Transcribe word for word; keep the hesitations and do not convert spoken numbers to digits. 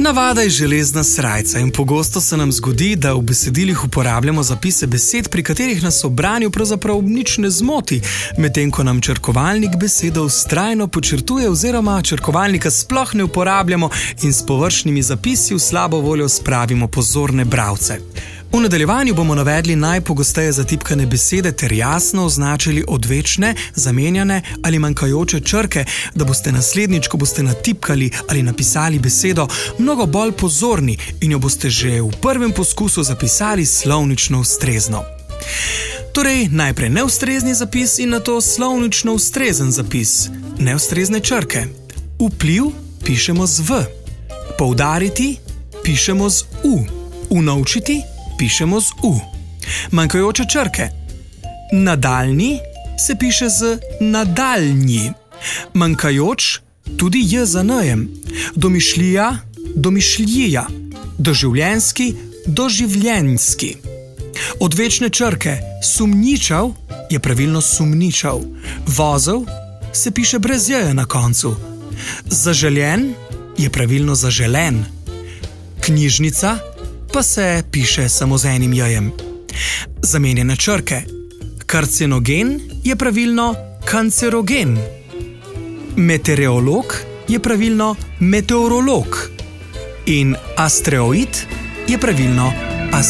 Navada je železna srajca in pogosto se nam zgodi, da v besedilih uporabljamo zapise besed, pri katerih nas ob branju pravzaprav nič ne zmoti, medtem ko nam črkovalnik besedo vztrajno počrtuje oziroma črkovalnika sploh ne uporabljamo in s površnimi zapisi v slabo voljo spravimo pozorne bralce. V nadaljevanju bomo navedli najpogosteje zatipkane besede ter jasno označili odvečne, zamenjane ali manjkajoče črke, da boste naslednjič, ko boste natipkali ali napisali besedo, mnogo bolj pozorni in jo boste že v prvem poskusu zapisali slovnično ustrezno. Torej, najprej neustrezni zapis in nato slovnično ustrezen zapis. Neustrezne črke. Vpliv pišemo z V. Poudariti pišemo z U. Unovčiti pišemo z U. Manjkajoče črke. Nadaljni se piše z nadaljnji. Manjkajoč tudi J za N-jem. Domišljija, domišljija. Doživljenjski, doživljenjski. Odvečne črke. Sumničav je pravilno sumničav. Vozel se piše brez J na koncu. Zaželjen je pravilno zaželen. Knjižnica pa se piše samo z enim J-jem. Zamenjene črke. Karcinogen je pravilno kancerogen. Meteorolog je pravilno meteorolog. In asteroid je pravilno